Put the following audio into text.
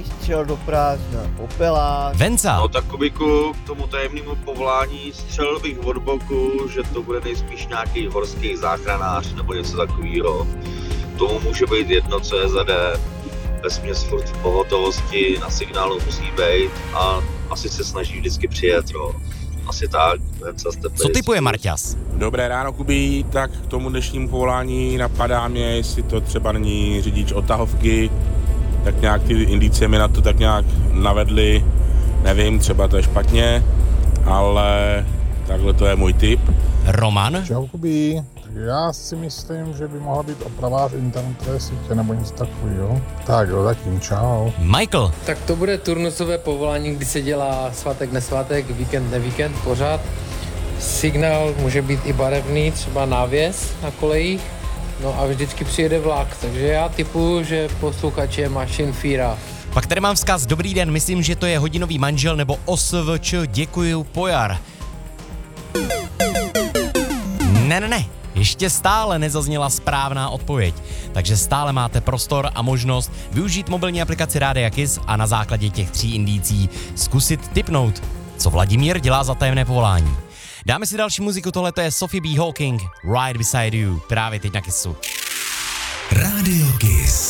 povolání střel do prázdna, popelář. Venca. No tak Kubíku, k tomu tajemnému povolání střelil bych od boku, že to bude nejspíš nějaký horský záchranář nebo něco takového. Tomu může být jedno, co je zade. Vesměs furt v pohotovosti, na signálu musí být a asi se snaží vždycky přijet, no. Asi tak. Co typuje Marťas? Dobré ráno, Kubí, tak k tomu dnešnímu povolání napadá mě, jestli to třeba není řidič odtahovky, tak nějak ty indicie mi na to tak nějak navedly, nevím, třeba to je špatně, ale takhle to je můj tip. Roman? Čau, Kubí. Já si myslím, že by mohla být opravář internetové sítě nebo něco takového. Tak jo, zatím čau. Michael? Tak to bude turnusové povolání, kdy se dělá svátek, nesvátek, víkend, nevíkend, pořád. Signál může být i barevný, třeba návěs na kolejích. No a vždycky přijede vlak, takže já tipuju, že posluchač je Mašin Fíra. Pak tady mám vzkaz, dobrý den, myslím, že to je hodinový manžel nebo OSVČ, děkuju, Pojar. Ne, ještě stále nezazněla správná odpověď, takže stále máte prostor a možnost využít mobilní aplikaci Rádia Kiss a na základě těch 3 indicí zkusit tipnout, co Vladimír dělá za tajemné povolání. Dáme si další muziku, tohle je Sophie B. Hawking, Right Beside You, právě teď na Kissu. Rádio Kiss.